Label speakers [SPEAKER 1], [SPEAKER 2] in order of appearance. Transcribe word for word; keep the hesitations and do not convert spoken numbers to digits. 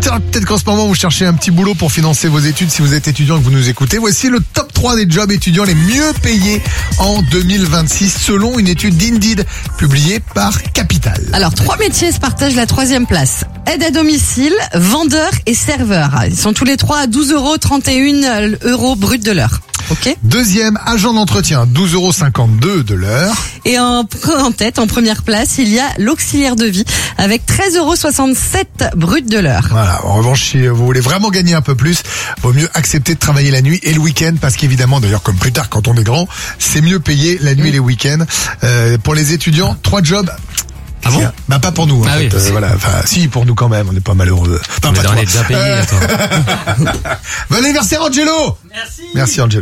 [SPEAKER 1] Alors, peut-être qu'en ce moment, vous cherchez un petit boulot pour financer vos études si vous êtes étudiant et que vous nous écoutez. Voici le top trois des jobs étudiants les mieux payés en deux mille vingt-six selon une étude d'Indeed publiée par Capital.
[SPEAKER 2] Alors, trois métiers se partagent la troisième place. Aide à domicile, vendeur et serveur. Ils sont tous les trois à douze euros trente et un euros brut de l'heure. Ok.
[SPEAKER 1] Deuxième, agent d'entretien, douze euros cinquante-deux de l'heure.
[SPEAKER 2] Et en, en tête, en première place, il y a l'auxiliaire de vie avec treize euros soixante-sept brut de l'heure.
[SPEAKER 1] Voilà. En revanche, si vous voulez vraiment gagner un peu plus, vaut mieux accepter de travailler la nuit et le week-end parce qu'évidemment, d'ailleurs, comme plus tard quand on est grand, c'est mieux payé la nuit mmh. et les week-ends. Euh, pour les étudiants, trois jobs.
[SPEAKER 3] Ah bon?
[SPEAKER 1] Bah pas pour nous. En
[SPEAKER 3] ah
[SPEAKER 1] fait.
[SPEAKER 3] oui,
[SPEAKER 1] euh, voilà. Enfin, si pour nous quand même. On n'est pas malheureux. Enfin,
[SPEAKER 3] on
[SPEAKER 1] pas
[SPEAKER 3] est bien payé.
[SPEAKER 1] Euh... bon anniversaire Angelo.
[SPEAKER 2] Merci.
[SPEAKER 1] Merci Angelo.